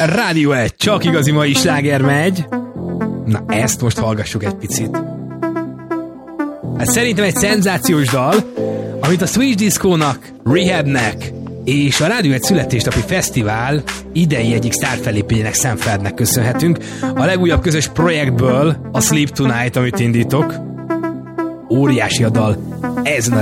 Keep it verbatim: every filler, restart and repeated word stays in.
Rádió egy, csak igazi mai sláger megy. Na, ezt most hallgassuk egy picit. Ez szerintem egy szenzációs dal, amit a Switch Disco-nak, Rehabnek és a Rádió egy születésnapi fesztivál idei egyik sztárfellépényének Sanfordnek köszönhetünk. A legújabb közös projektből, a Sleep Tonight, amit indítok. Óriási a dal ezen a